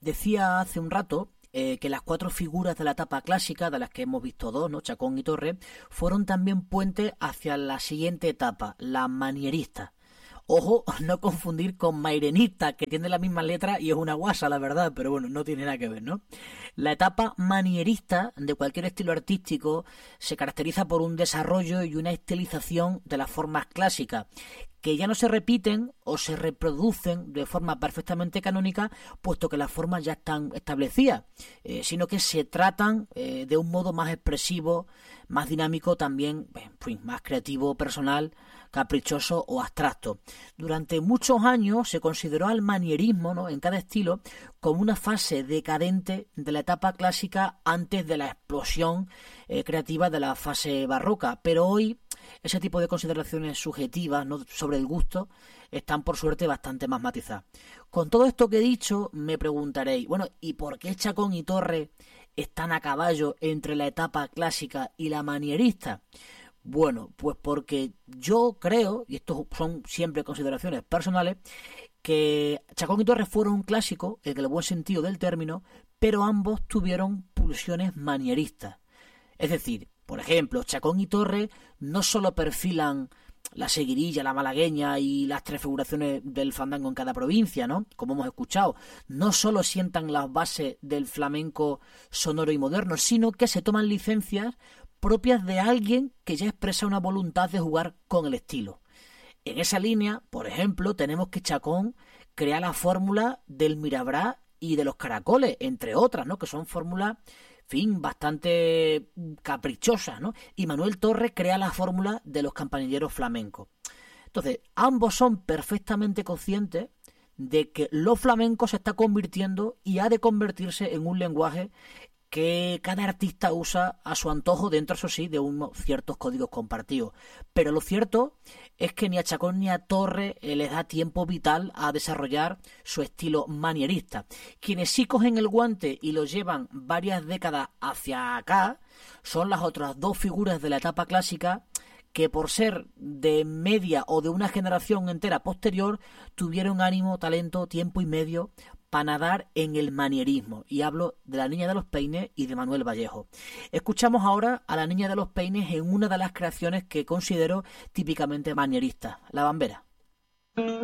Decía hace un rato que las cuatro figuras de la etapa clásica, de las que hemos visto dos, ¿no? Chacón y Torres, fueron también puente hacia la siguiente etapa, la manierista. Ojo, no confundir con Mairenista, que tiene la misma letra y es una guasa, la verdad, pero bueno, no tiene nada que ver, ¿no? La etapa manierista de cualquier estilo artístico se caracteriza por un desarrollo y una estilización de las formas clásicas, que ya no se repiten o se reproducen de forma perfectamente canónica, puesto que las formas ya están establecidas, sino que se tratan de un modo más expresivo, más dinámico, también más creativo, personal, caprichoso o abstracto. Durante muchos años se consideró al manierismo, ¿no?, en cada estilo como una fase decadente de la etapa clásica antes de la explosión creativa de la fase barroca, pero hoy ese tipo de consideraciones subjetivas, ¿no?, sobre el gusto están por suerte bastante más matizadas. Con todo esto que he dicho me preguntaréis, bueno, ¿y por qué Chacón y Torres están a caballo entre la etapa clásica y la manierista? Bueno, pues porque yo creo, y esto son siempre consideraciones personales, que Chacón y Torres fueron un clásico, en el buen sentido del término, pero ambos tuvieron pulsiones manieristas. Es decir, por ejemplo, Chacón y Torres no solo perfilan la seguirilla, la malagueña y las tres figuraciones del fandango en cada provincia, ¿no?, como hemos escuchado, no solo sientan las bases del flamenco sonoro y moderno, sino que se toman licencias propias de alguien que ya expresa una voluntad de jugar con el estilo. En esa línea, por ejemplo, tenemos que Chacón crea la fórmula del Mirabrá y de los caracoles, entre otras, ¿no?, que son fórmulas, bastante caprichosas, ¿no? Y Manuel Torres crea la fórmula de los campanilleros flamencos. Entonces, ambos son perfectamente conscientes de que lo flamenco se está convirtiendo y ha de convertirse en un lenguaje que cada artista usa a su antojo dentro, eso sí, de unos ciertos códigos compartidos. Pero lo cierto es que ni a Chacón ni a Torres les da tiempo vital a desarrollar su estilo manierista. Quienes sí cogen el guante y lo llevan varias décadas hacia acá son las otras dos figuras de la etapa clásica que, por ser de media o de una generación entera posterior, tuvieron ánimo, talento, tiempo y medio para nadar en el manierismo. Y hablo de la Niña de los Peines y de Manuel Vallejo. Escuchamos ahora a la Niña de los Peines en una de las creaciones que considero típicamente manieristas, La Bambera.